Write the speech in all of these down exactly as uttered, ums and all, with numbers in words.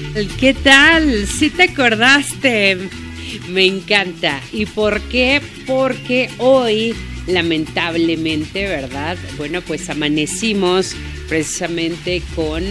¿Qué tal? ¿Sí te acordaste? Me encanta. ¿Y por qué? Porque hoy, lamentablemente, ¿verdad? Bueno, pues amanecimos precisamente con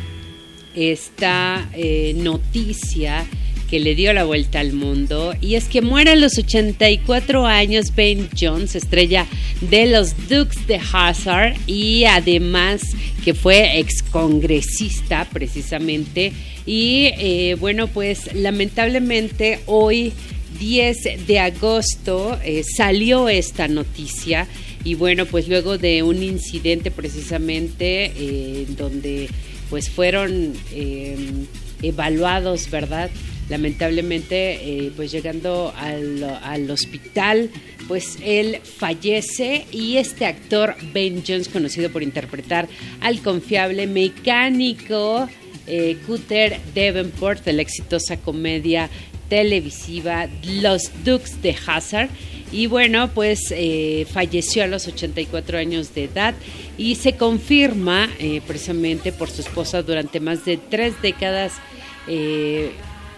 esta eh, noticia que le dio la vuelta al mundo, y es que muere a los ochenta y cuatro años Ben Jones, estrella de los Dukes de Hazzard, y además que fue excongresista precisamente, y eh, bueno, pues lamentablemente hoy diez de agosto eh, salió esta noticia, y bueno, pues luego de un incidente precisamente eh, donde pues fueron eh, evaluados, ¿verdad? Lamentablemente, eh, pues llegando al, al hospital, pues él fallece, y este actor Ben Jones, conocido por interpretar al confiable mecánico eh, Cutter Davenport de la exitosa comedia televisiva Los Dukes de Hazzard, y bueno, pues eh, falleció a los ochenta y cuatro años de edad, y se confirma eh, precisamente por su esposa durante más de tres décadas, eh,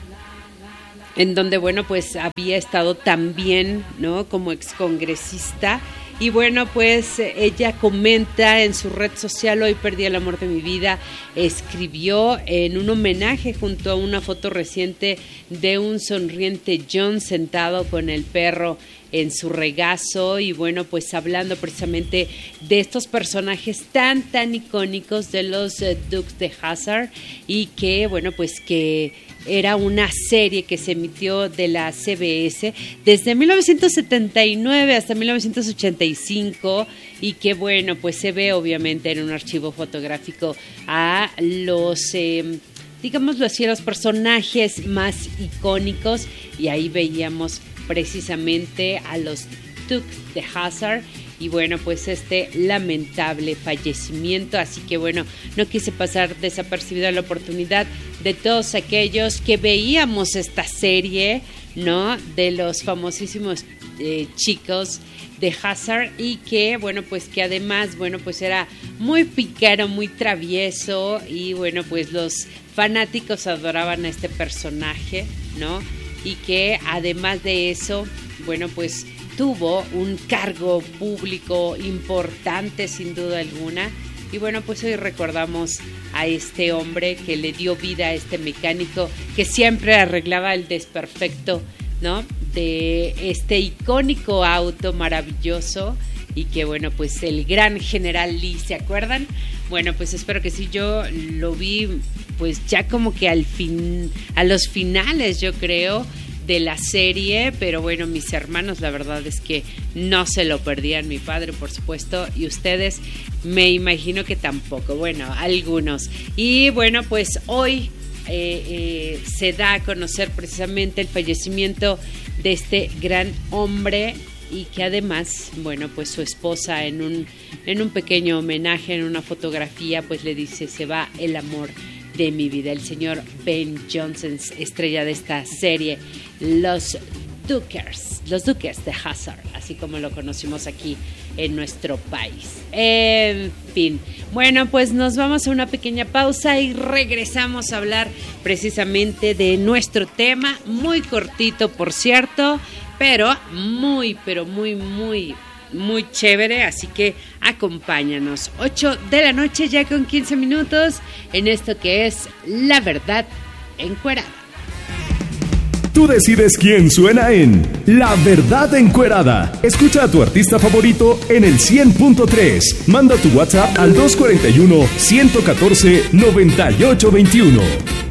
en donde, bueno, pues había estado también, ¿no?, como excongresista. Y bueno, pues ella comenta en su red social: hoy perdí el amor de mi vida. Escribió en un homenaje junto a una foto reciente de un sonriente John sentado con el perro en su regazo, y bueno, pues hablando precisamente de estos personajes tan, tan icónicos de los uh, Dukes de Hazzard, y que, bueno, pues que era una serie que se emitió de la C B S desde mil novecientos setenta y nueve hasta mil novecientos ochenta y cinco, y que, bueno, pues se ve obviamente en un archivo fotográfico a los, eh, digámoslo así, a los personajes más icónicos, y ahí veíamos precisamente a los Dukes de Hazzard. Y bueno, pues este lamentable fallecimiento, así que bueno, no quise pasar desapercibida la oportunidad de todos aquellos que veíamos esta serie, ¿no?, de los famosísimos eh, chicos de Hazzard, y que, bueno, pues que además, bueno, pues era muy pícaro, muy travieso, y bueno, pues los fanáticos adoraban a este personaje, ¿no?, y que además de eso, bueno, pues tuvo un cargo público importante sin duda alguna. Y bueno, pues hoy recordamos a este hombre que le dio vida a este mecánico que siempre arreglaba el desperfecto, ¿no?, de este icónico auto maravilloso, y que, bueno, pues el gran General Lee, ¿se acuerdan? Bueno, pues espero que sí. Yo lo vi pues ya como que al fin, a los finales, yo creo, de la serie, pero bueno, mis hermanos, la verdad es que no se lo perdían, mi padre por supuesto, y ustedes me imagino que tampoco, bueno, algunos. Y bueno, pues hoy eh, eh, se da a conocer precisamente el fallecimiento de este gran hombre, y que además, bueno, pues su esposa en un, en un pequeño homenaje, en una fotografía, pues le dice: se va el amor de mi vida, el señor Ben Johnson, estrella de esta serie Los Dukers, los Dukes de Hazzard, así como lo conocimos aquí en nuestro país. En fin, bueno, pues nos vamos a una pequeña pausa y regresamos a hablar precisamente de nuestro tema, muy cortito por cierto, pero muy, pero muy, muy, muy chévere, así que acompáñanos. ocho de la noche ya con quince minutos en esto que es La Verdad Encuerada. Tú decides quién suena en La Verdad Encuerada. Escucha a tu artista favorito en el cien punto tres. Manda tu WhatsApp al dos cuatro uno, uno uno cuatro, nueve ocho dos uno.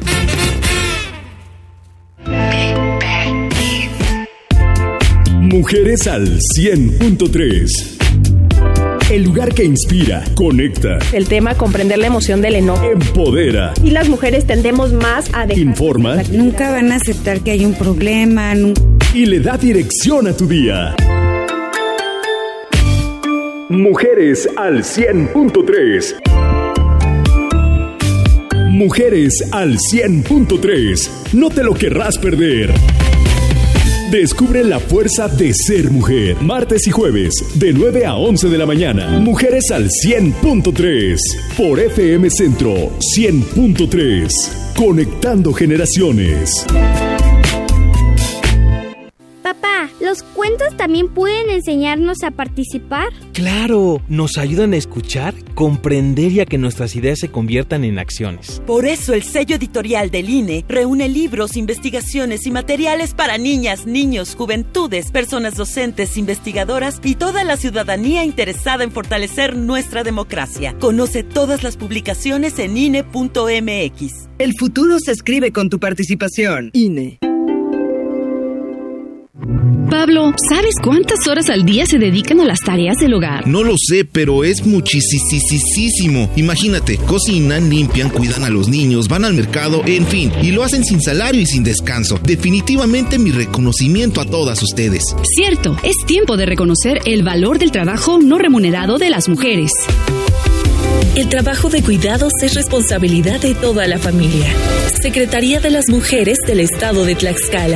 Mujeres al cien punto tres. El lugar que inspira, conecta. El tema, comprender la emoción del enojo. Empodera. Y las mujeres tendemos más a dejar... Informa. Nunca van a aceptar que hay un problema. Nunca... Y le da dirección a tu día. Mujeres al cien punto tres. Mujeres al cien punto tres. No te lo querrás perder. Descubre la fuerza de ser mujer. Martes y jueves, de nueve a once de la mañana. Mujeres al cien punto tres. Por F M Centro cien punto tres. Conectando generaciones. Papá, ¿los cuentos también pueden enseñarnos a participar? ¡Claro! Nos ayudan a escuchar, comprender y a que nuestras ideas se conviertan en acciones. Por eso el sello editorial del I N E reúne libros, investigaciones y materiales para niñas, niños, juventudes, personas docentes, investigadoras y toda la ciudadanía interesada en fortalecer nuestra democracia. Conoce todas las publicaciones en I N E punto M X. El futuro se escribe con tu participación. I N E. Pablo, ¿sabes cuántas horas al día se dedican a las tareas del hogar? No lo sé, pero es muchísimo. Imagínate, cocinan, limpian, cuidan a los niños, van al mercado, en fin, y lo hacen sin salario y sin descanso. Definitivamente mi reconocimiento a todas ustedes. Cierto, es tiempo de reconocer el valor del trabajo no remunerado de las mujeres. El trabajo de cuidados es responsabilidad de toda la familia. Secretaría de las Mujeres del Estado de Tlaxcala.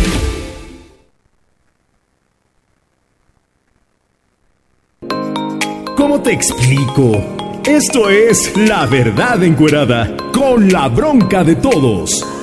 ¿Cómo te explico? Esto es La Verdad Encuerada, con la bronca de todos.